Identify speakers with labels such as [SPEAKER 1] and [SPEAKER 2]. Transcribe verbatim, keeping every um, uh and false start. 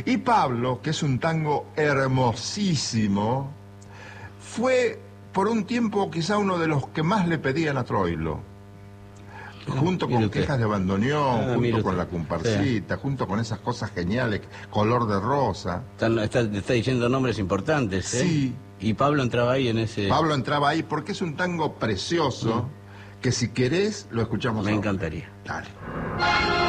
[SPEAKER 1] Y Pablo, que es un tango hermosísimo, fue por un tiempo quizá uno de los que más le pedían a Troilo. Junto con Quejas de Bandoneón, ah, junto con La Comparsita, sí. junto con esas cosas geniales, Color de Rosa.
[SPEAKER 2] Están, está, está diciendo nombres importantes, ¿eh?
[SPEAKER 1] Sí.
[SPEAKER 2] Y Pablo entraba ahí en ese...
[SPEAKER 1] Pablo entraba ahí porque es un tango precioso, mm. que si querés lo escuchamos
[SPEAKER 2] Me
[SPEAKER 1] ahora.
[SPEAKER 2] encantaría.
[SPEAKER 1] Dale.